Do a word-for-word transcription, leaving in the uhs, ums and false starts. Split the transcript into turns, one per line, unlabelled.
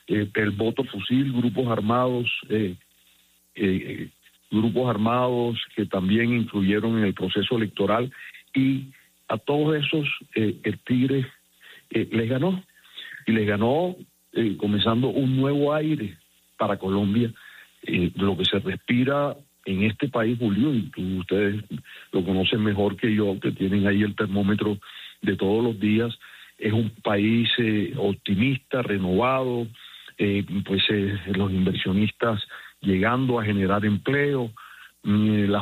eh, el voto fusil, grupos armados, eh, eh, grupos armados que también influyeron en el proceso electoral, y a todos esos eh, el Tigre eh, les ganó, y les ganó eh, comenzando un nuevo aire para Colombia, eh, lo que se respira en este país, Julio, y tú, ustedes lo conocen mejor que yo, que tienen ahí el termómetro de todos los días. Es un país eh, optimista, renovado, eh, pues eh, los inversionistas llegando a generar empleo, eh, la